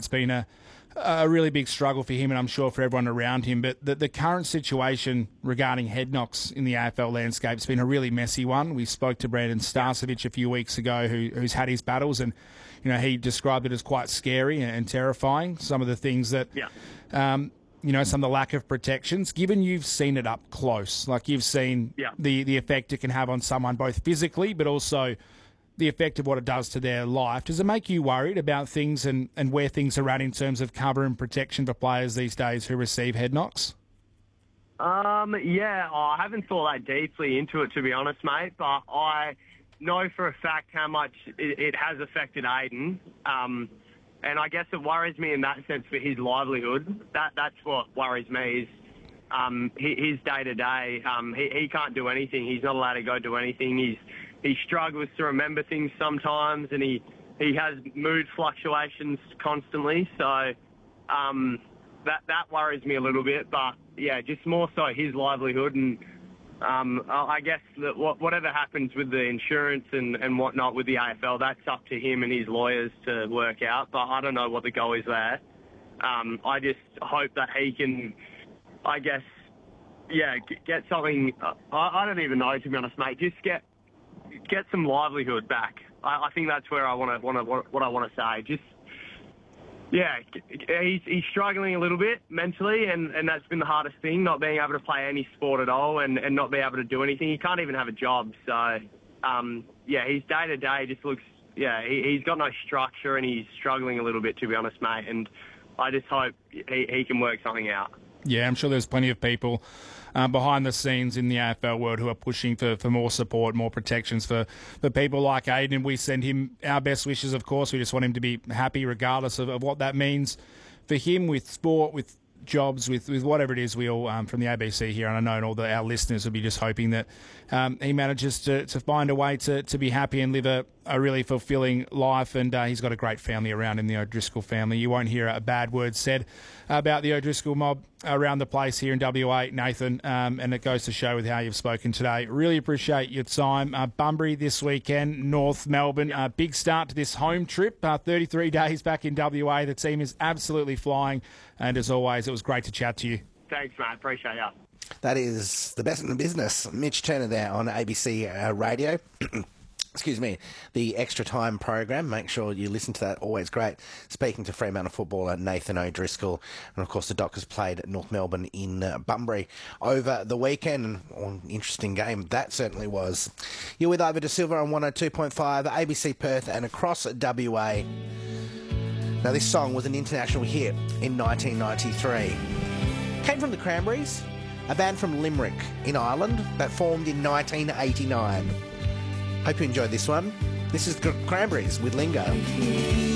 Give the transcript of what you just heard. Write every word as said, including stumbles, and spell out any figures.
It's been a a really big struggle for him, and I'm sure for everyone around him. But the, the current situation regarding head knocks in the A F L landscape has been a really messy one. We spoke to Brandon Starcevic a few weeks ago, who, who's had his battles, and you know he described it as quite scary and, and terrifying. Some of the things that, yeah. um, you know, some of the lack of protections. Given you've seen it up close, like you've seen yeah. the the effect it can have on someone both physically, but also the effect of what it does to their life. Does it make you worried about things and, and where things are at in terms of cover and protection for players these days who receive head knocks? Um, yeah, oh, I haven't thought that deeply into it, to be honest, mate, but I know for a fact how much it, it has affected Aiden. Um, and I guess it worries me in that sense for his livelihood. That That's what worries me is um, his day-to-day. Um, he, he can't do anything. He's not allowed to go do anything. He's He struggles to remember things sometimes, and he, he has mood fluctuations constantly. So um, that that worries me a little bit. But, yeah, just more so his livelihood. And um, I guess that whatever happens with the insurance and, and whatnot with the A F L, that's up to him and his lawyers to work out. But I don't know what the goal is there. Um, I just hope that he can, I guess, yeah, get something. I, I don't even know, to be honest, mate. Just get... get some livelihood back. I, I think that's where I want to want to what I want to say. Just yeah, he's he's struggling a little bit mentally, and, and that's been the hardest thing, not being able to play any sport at all, and, and not be able to do anything. He can't even have a job. So um, yeah, his day to day just looks yeah he, he's got no structure, and he's struggling a little bit, to be honest, mate. And I just hope he, he can work something out. Yeah, I'm sure there's plenty of people uh, behind the scenes in the A F L world who are pushing for, for more support, more protections for, for people like Aiden. We send him our best wishes, of course. We just want him to be happy regardless of, of what that means for him with sport, with jobs, with, with whatever it is. We all, um, from the A B C here, and I know and all the, our listeners will be just hoping that um, he manages to, to find a way to, to be happy and live a, a really fulfilling life. And uh, he's got a great family around him, the O'Driscoll family. You won't hear a bad word said about the O'Driscoll mob around the place here in W A, Nathan, um, and it goes to show with how you've spoken today. Really appreciate your time. Uh, Bunbury this weekend, North Melbourne. Uh, big start to this home trip. Uh, thirty-three days back in W A. The team is absolutely flying, and as always, it was great to chat to you. Thanks, mate. Appreciate it. That is the best in the business. Mitch Turner there on A B C uh, Radio. Excuse me, the Extra Time program. Make sure you listen to that. Always great. Speaking to Fremantle footballer Nathan O'Driscoll. And, of course, the Dockers played at North Melbourne in uh, Bunbury over the weekend. Oh, an interesting game that certainly was. You're with Ivor De Silva on one oh two point five, A B C Perth and across W A. Now, this song was an international hit in nineteen ninety-three. Came from the Cranberries, a band from Limerick in Ireland that formed in nineteen eighty-nine. Hope you enjoyed this one. This is the Cranberries with Lingo.